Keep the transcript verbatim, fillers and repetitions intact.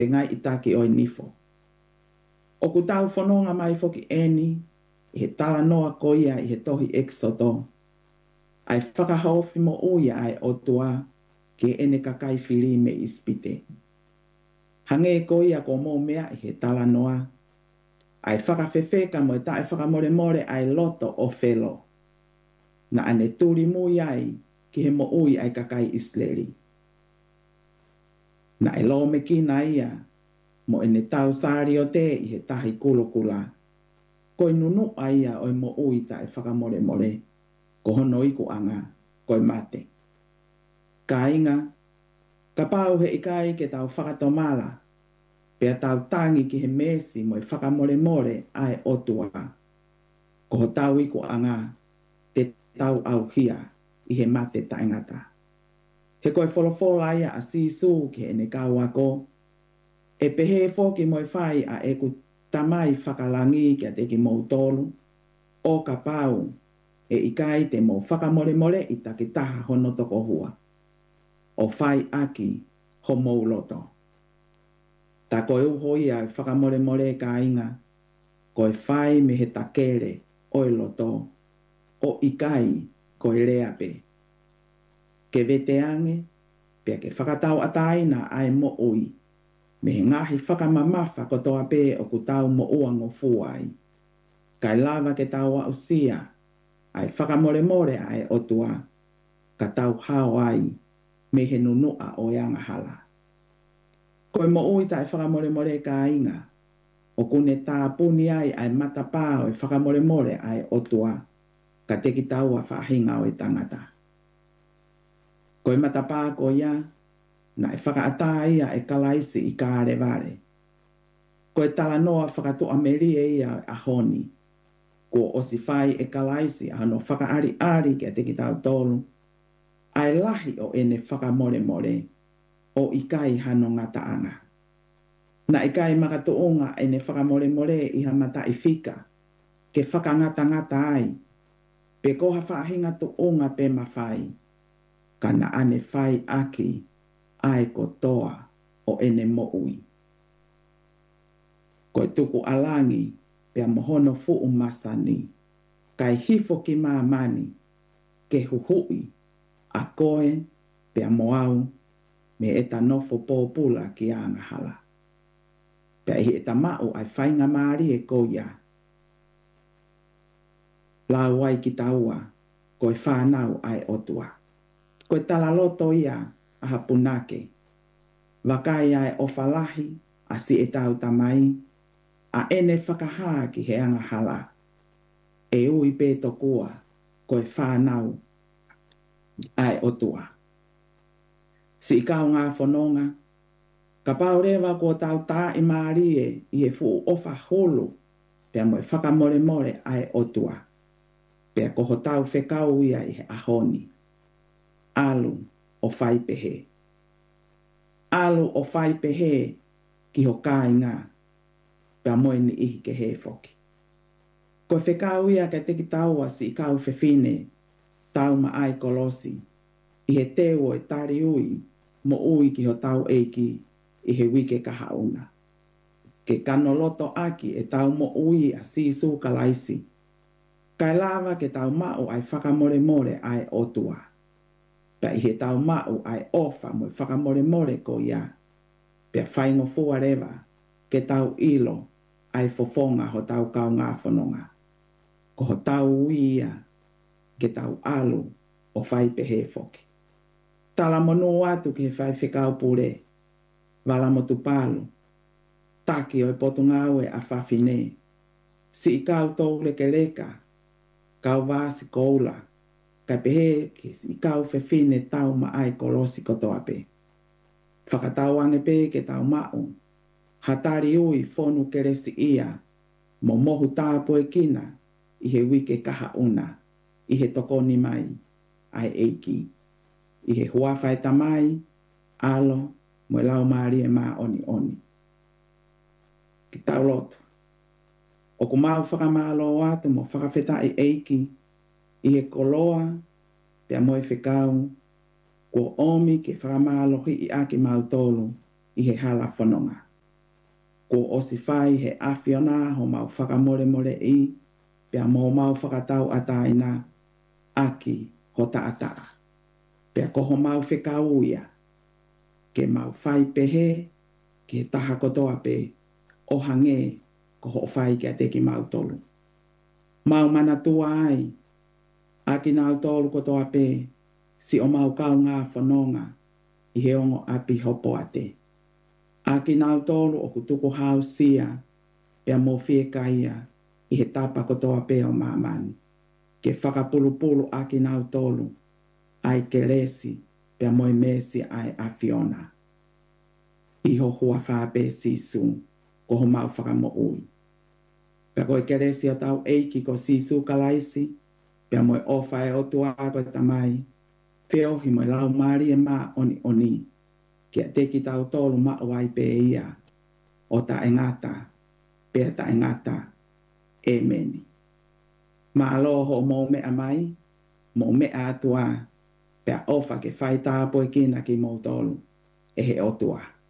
ngai itaki o nifo. O ku tau whanonga mai foki eni, i he tala noa koia i he tohi exodo. Ai whakahaofi mo uia ai o tua, ke ene kakai whiri me ispite. Hange koia ko mō mea i he tala noa. Ai whakawhewheka mo e tae whakamore more ai loto o whelo. Na ane turi mui ai ki he mo ui ai kakai Isleri. Na e lo me ki na ia, mo ene tau sari o te i he tahi kulukula. Koi nunu aia o e mo ui tae whakamore more, ko hono iku anga, koi mate. Ka inga, ka pau he ikai ke tau whakatomala, pea tau tangi ki he mesi mo e whakamore more ai otua. Ko ho tau iku anga, te tau au hia i he mate taingata. He koe wholofola ia a sisu ki ene kau ako, e pehe foki mo e whai a e ku tamai whakalangi ki a te ki mou tolu, o ka pau e ikai te mo whakamore more i take taha hono toko hua. O whai aki ho mou loto. Ta koe uho ia e whakamore more ka inga, koe whai me he takere o e loto, o ikai koe leape. Ke vete ange, pia ke whakatau ataina ai mo ui, me he ngahi whakamamafa ko toa pe o ku tau mo uango fuai. Kai lava ke tau au sia, ai whakamore more ai otua, ka tau hao ai, me he nunua o yanga hala. Koe mo ui tai whakamore more ka inga, o kune tā puni ai ai matapā o e whakamore more ai otua, ka teki tau a whahinga o e tangata. Koe matapā ko ia, na e whakaata ia e kalaisi i kāre vare. Koe tala noa whakatu amerie ia a honi, ko osi whai e kalaisi a hano whakaari ari ki a teki tau tolu, ai lahi o ene whakamore more, o ikai hano ngata anga. Na ikai makatuunga ene whakamore more i ha mata i fika, ke whakangata ngata ai, pe koha whaahinga tuunga pe mawhai, kana ane whai aki ai kotoa o ene moui. Koe tuku alangi pea mohono fuu masani, kai hifo ki maamani, ke huhui, a koe pea moau, me eta nofo pōpula ki anga hala. Pea hi eta mau ai whainga maari e koia. La wai ki taua, koe whanau ai otua. Koe tala loto ia a hapunake. Wakai ai o whalahi a si e tau tamai, a ene whakahaa ki he anga hala. E ui pē tokua, koe whanau ai otua. Si i kau ngā whanonga, ka paurewa ko tau tā i maarie i e fu ofa holo, pea mo e whakamore more ai otua. Pea koho tau whekau ia i he ahoni. Alu o whai pehe. Alu o whai pehe ki ho kai ngā, pea moe ni ihi ke he foki. Ko whekau ia ka teki taua si i kau whewhine, tau ma ai kolosi, i he teo e tari ui, mo ui ki ho tau eiki, i he wike kahauna. Ke kanoloto aki e tau mo ui a sisu kalaisi. Kai lava ke tau mau ai whakamore more ai otua. Pea i he tau mau ai ofa mo whakamore more ko ia. Pea whaingo fua rewa ke tau ilo ai fofonga ho tau kau ngā whanonga. Ko ho tau uia ke tau alu o whai pehe foki. Tala monu atu ki he whai whekau pure. Wala motu palu. Taki o e potungaue a whawhine. Si i kau tau leke leka. Kau vāsi koula. Kai pehe ki si i kau whewhine tau ma ai kolosi kotoa pe. Whakatau ange pe ke tau mau. Hatari ui whonu keresi ia. Mo mohu tāpu e kina. I he wike kaha una. I he tokoni mai. Ai eiki. I he huawhai tamai. Alo. Mo e lau maari e maa oni oni. Ki tau lotu. O ku mau whakamalo atu mo whakawheta i eiki. I he koloa. Pea mo e whekau. Ko omi ke whakamalo hi i aki mau tolu. I he hala whanonga. ko o si whai he awhiona ho mau whakamore more i, pia mō mau whakatau ataina aki ho taataa. Pia ko ho mau whekau ia, ke mau whai pehe, ke taha kotoa pe, o hange ko ho whai ke te ki mau tolu. Mau mana tua ai, aki nau tolu kotoa pe, si o mau kau ngā whanonga, i he ongo api hopo ate. Aki nau tolu o kutuko hau sia, pia mō whie kaia, i he tapa kotoa pe o mamani. Ke whakapulu-pulu aki nau tolu, ai ke resi, pia moi mesi ai awhiona. Iho hua whape sisu, ko ho mau whakamo ui. Pia koe ke resi o tau eiki ko sisu kalaisi, pia moi ofa e o tua koe tamai, pia ohi moi lau mari e mā oni oni, kia te ki tau tolu ma o ai pe ia, o ta engata, pia ta engata, e meni. Ma alo ho mo me amai, mo me atua, pia ofa ke whai tāpo e kina ki mo tolu, e he o tua.